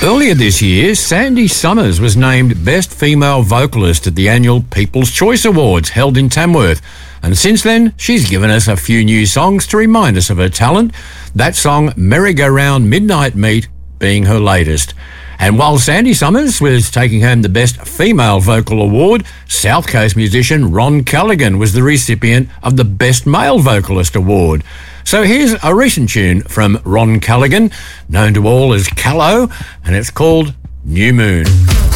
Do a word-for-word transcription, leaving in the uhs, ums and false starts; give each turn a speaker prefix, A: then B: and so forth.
A: Earlier this year, Sandy Summers was named Best Female Vocalist at the annual People's Choice Awards held in Tamworth. And since then, she's given us a few new songs to remind us of her talent. That song, Merry-Go-Round Midnight Meat, being her latest. And while Sandy Summers was taking home the Best Female Vocal Award, South Coast musician Ron Callaghan was the recipient of the Best Male Vocalist Award. So here's a recent tune from Ron Callaghan, known to all as Callo, and it's called New Moon.